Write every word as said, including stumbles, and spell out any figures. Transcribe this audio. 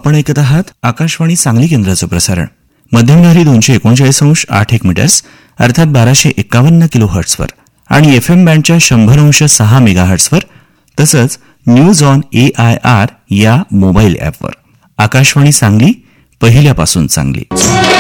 आपण ऐकत आहात आकाशवाणी सांगली केंद्राचं प्रसारण. मध्यमधारी दोनशे एकोणचाळीस अंश आठ एक मीटर्स अर्थात बाराशे एक्कावन्न किलो हर्ट्सवर आणि एफ एम बँडच्या शंभर अंश सहा मेगा हर्ट्सवर तसंच news on A I R या मोबाईल ॲपवर. आकाशवाणी सांगली, पहिल्यापासून चांगली.